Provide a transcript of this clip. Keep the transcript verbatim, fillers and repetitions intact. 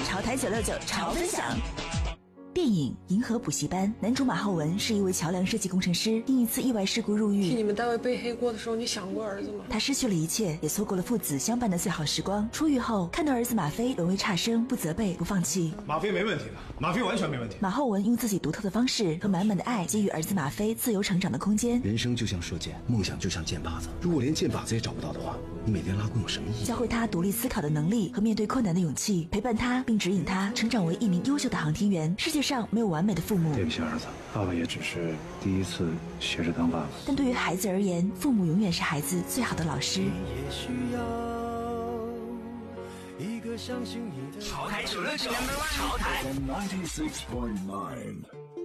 潮台九六九潮分享。电影《银河补习班》，男主马浩文是一位桥梁设计工程师，因一次意外事故入狱。 替你们单位背黑锅的时候，你想过儿子吗？ 他失去了一切，也错过了父子相伴的最好时光。出狱后，看到儿子马飞沦为差生，不责备，不放弃。 马飞没问题的，马飞完全没问题。 马浩文用自己独特的方式和满满的爱，给予儿子马飞自由成长的空间。 人生就像射箭，梦想就像箭靶子。如果连箭靶子也找不到的话，你每天拉弓有什么意义？ 教会他独立思考的能力和面对困难的勇气，陪伴他并指引他成长为一名优秀的航天员。世界上没有完美的父母， 对不起儿子，爸爸也只是第一次学着当爸爸。 但对于孩子而言，父母永远是孩子最好的老师。 潮台九六九，潮台。